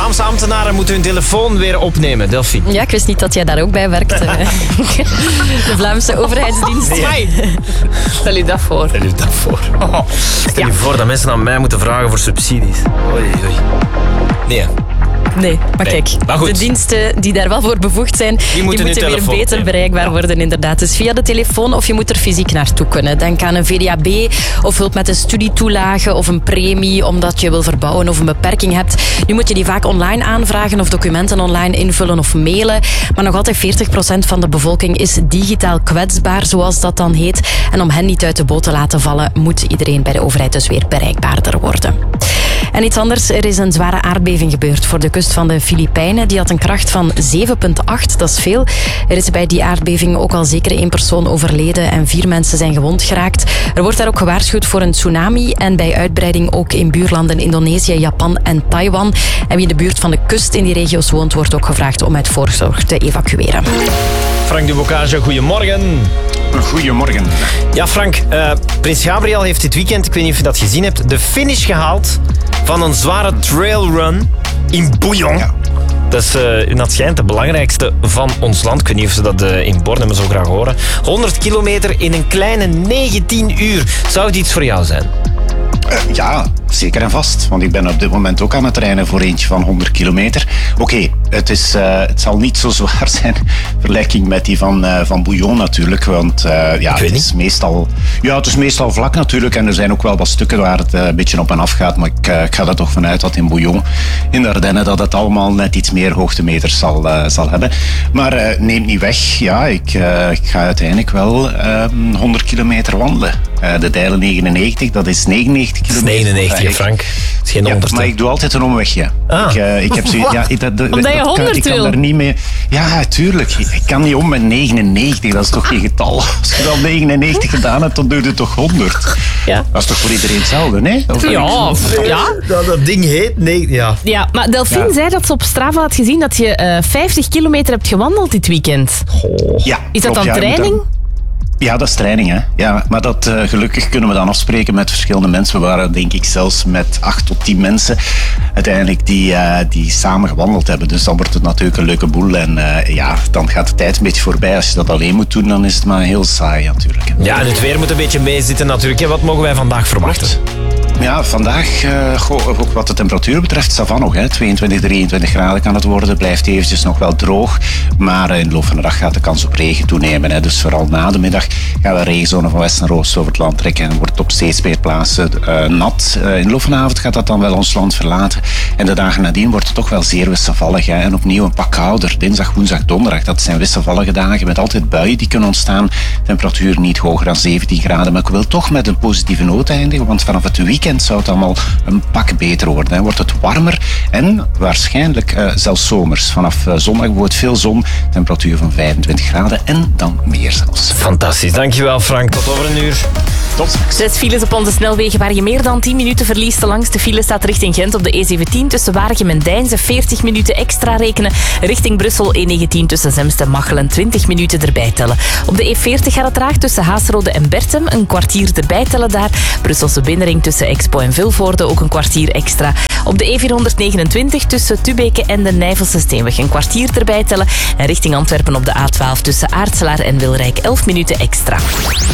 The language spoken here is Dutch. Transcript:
Vlaamse ambtenaren moeten hun telefoon weer opnemen. Delphine. Ja, ik wist niet dat jij daar ook bij werkt. De Vlaamse overheidsdienst. Nee. Stel je dat voor. Stel je voor dat mensen aan mij moeten vragen voor subsidies. Oei, oei. Nee, maar kijk, maar goed. De diensten die daar wel voor bevoegd zijn, die moeten weer beter bereikbaar worden inderdaad. Dus via de telefoon of je moet er fysiek naartoe kunnen. Denk aan een VDAB of hulp met een studietoelage of een premie omdat je wil verbouwen of een beperking hebt. Nu moet je die vaak online aanvragen of documenten online invullen of mailen. Maar nog altijd 40% van de bevolking is digitaal kwetsbaar, zoals dat dan heet. En om hen niet uit de boot te laten vallen, moet iedereen bij de overheid dus weer bereikbaarder worden. En iets anders, er is een zware aardbeving gebeurd voor de kust van de Filipijnen. Die had een kracht van 7,8, dat is veel. Er is bij die aardbeving ook al zeker 1 persoon overleden en 4 mensen zijn gewond geraakt. Er wordt daar ook gewaarschuwd voor een tsunami en bij uitbreiding ook in buurlanden Indonesië, Japan en Taiwan. En wie in de buurt van de kust in die regio's woont, wordt ook gevraagd om uit voorzorg te evacueren. Frank Dubocage, goedemorgen. Goedemorgen. Ja, Frank, Prins Gabriel heeft dit weekend, ik weet niet of je dat gezien hebt, de finish gehaald van een zware trailrun in Bouillon. Ja. Dat is, dat schijnt de belangrijkste van ons land. Ik weet niet of ze dat in Bornem zo graag horen. 100 kilometer in een kleine 19 uur. Zou het iets voor jou zijn? Ja, zeker en vast. Want ik ben op dit moment ook aan het trainen voor eentje van 100 kilometer. Oké, het zal niet zo zwaar zijn in vergelijking met die van Bouillon natuurlijk. Want het is meestal vlak natuurlijk. En er zijn ook wel wat stukken waar het een beetje op en af gaat. Maar ik ga er toch vanuit dat in Bouillon, in de Ardennen, dat het allemaal net iets meer hoogtemeters zal hebben. Maar neemt niet weg. Ja, ik ga uiteindelijk wel 100 kilometer wandelen. De Dijlen 99, dat is 99 kilometer. Dat is 99, Frank. Dat is geen 100. Maar ik doe altijd een omweg, ja. Ik heb omdat je 100 ik kan daar niet mee. Ja, tuurlijk. Ik kan niet om met 99. Dat is toch geen getal. Als je dan 99 gedaan hebt, dan doe je toch 100. Ja. Dat is toch voor iedereen hetzelfde, nee? Ja. Dat ding heet... Nee, ja. Ja, maar Delphine zei dat ze op Strava had gezien dat je 50 kilometer hebt gewandeld dit weekend. Ja, is dat dan training? Ja, dat is training, hè. Ja, maar dat gelukkig kunnen we dan afspreken met verschillende mensen. We waren denk ik zelfs met 8 tot 10 mensen uiteindelijk die samen gewandeld hebben. Dus dan wordt het natuurlijk een leuke boel. En dan gaat de tijd een beetje voorbij. Als je dat alleen moet doen, dan is het maar heel saai natuurlijk. Ja, en het weer moet een beetje meezitten natuurlijk. Wat mogen wij vandaag verwachten? Ja, vandaag, ook wat de temperatuur betreft, ça va nog. 22, 23 graden kan het worden. Blijft eventjes nog wel droog. Maar in de loop van de dag gaat de kans op regen toenemen. Hè. Dus vooral na de middag gaan we regenzone van west naar oost over het land trekken. En wordt het op steeds meer plaatsen nat. In de loop van de avond gaat dat dan wel ons land verlaten. En de dagen nadien wordt het toch wel zeer wisselvallig. Hè. En opnieuw een pak kouder. Dinsdag, woensdag, donderdag. Dat zijn wisselvallige dagen met altijd buien die kunnen ontstaan. Temperatuur niet hoger dan 17 graden. Maar ik wil toch met een positieve noot eindigen. Want vanaf het weekend zou het allemaal een pak beter worden. Hè. Wordt het warmer en waarschijnlijk zelfs zomers. Vanaf zondag bijvoorbeeld veel zon, temperatuur van 25 graden en dan meer zelfs. Fantastisch, dankjewel Frank. Tot over een uur. Tot straks. 6 files op onze snelwegen waar je meer dan 10 minuten verliest. De langste file staat richting Gent op de E17 tussen Waregem en Deinze. 40 minuten extra rekenen. Richting Brussel E19 tussen Zemst en Machelen. 20 minuten erbij tellen. Op de E40 gaat het traag tussen Haasrode en Bertem. Een kwartier erbij tellen daar. Brusselse binnenring tussen Expo en Vilvoorde ook een kwartier extra. Op de E429 tussen Tubeke en de Nijvelse Steenweg een kwartier erbij tellen. En richting Antwerpen op de A12 tussen Aartselaar en Wilrijk 11 minuten extra.